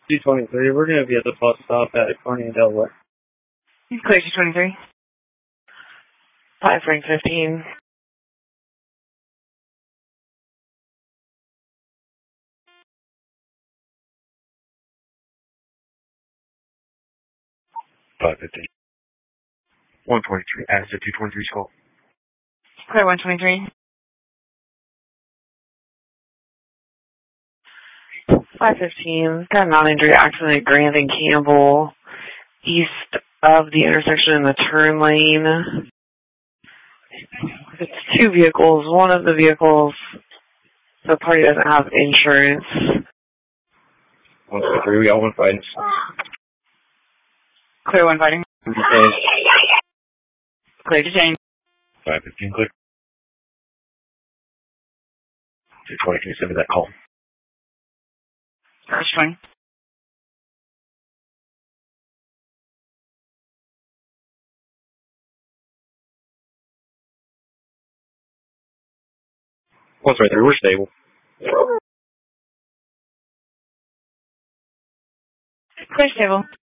223, we're going to be at the bus stop at Kearney, Delaware. Clear 223. 5 Frank 15. $5.50. 123. Asset 223 call. Clear 123. 515. Got a non-injury accident at Grant and Campbell, east of the intersection in the turn lane. It's two vehicles. One of the vehicles, the party doesn't have insurance. 123. We got one fighting. Clear one fighting. Clear to change. 515 clear. 220, can you send me that call? First swing. What's right there? We're stable. Clear stable.